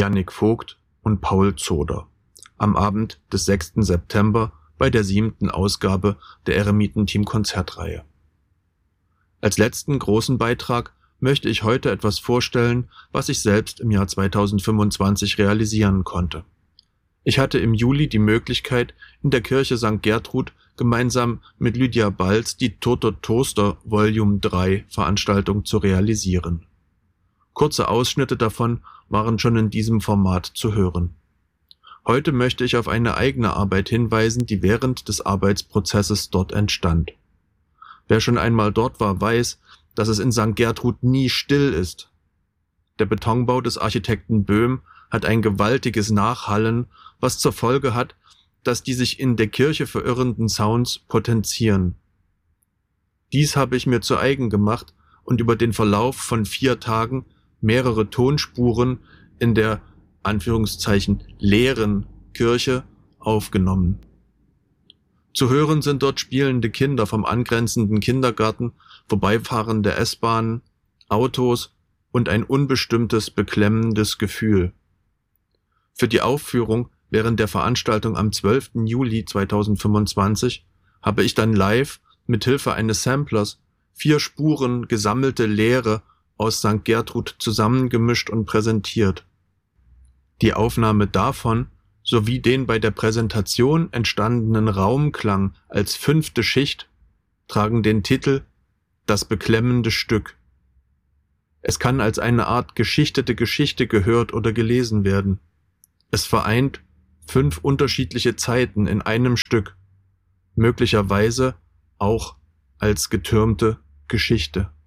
Jannik Vogt und Paul Zoder am Abend des 6. September bei der 7. Ausgabe der Eremitenteam-Konzertreihe. Als letzten großen Beitrag möchte ich heute etwas vorstellen, was ich selbst im Jahr 2025 realisieren konnte. Ich hatte im Juli die Möglichkeit, in der Kirche St. Gertrud gemeinsam mit Lydia Balz die Toter Toaster Volume 3 Veranstaltung zu realisieren. Kurze Ausschnitte davon waren schon in diesem Format zu hören. Heute möchte ich auf eine eigene Arbeit hinweisen, die während des Arbeitsprozesses dort entstand. Wer schon einmal dort war, weiß, dass es in St. Gertrud nie still ist. Der Betonbau des Architekten Böhm hat ein gewaltiges Nachhallen, was zur Folge hat, dass die sich in der Kirche verirrenden Sounds potenzieren. Dies habe ich mir zu eigen gemacht und über den Verlauf von 4 Tagen mehrere Tonspuren in der Anführungszeichen leeren Kirche aufgenommen. Zu hören sind dort spielende Kinder vom angrenzenden Kindergarten, vorbeifahrende S-Bahnen, Autos und ein unbestimmtes, beklemmendes Gefühl. Für die Aufführung während der Veranstaltung am 12. Juli 2025 habe ich dann live mit Hilfe eines Samplers 4 Spuren gesammelte Leere aus St. Gertrud zusammengemischt und präsentiert. Die Aufnahme davon sowie den bei der Präsentation entstandenen Raumklang als 5. Schicht tragen den Titel »Das beklemmende Stück«. Es kann als eine Art geschichtete Geschichte gehört oder gelesen werden. Es vereint 5 unterschiedliche Zeiten in einem Stück, möglicherweise auch als getürmte Geschichte.